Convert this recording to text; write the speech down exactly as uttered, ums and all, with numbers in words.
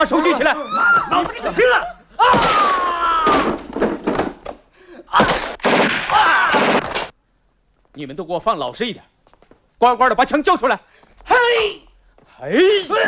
把手举起来！ 老子跟你拼了！啊！啊！啊！ 你们都给我放老实一点，乖乖的把枪交出来！嘿，嘿！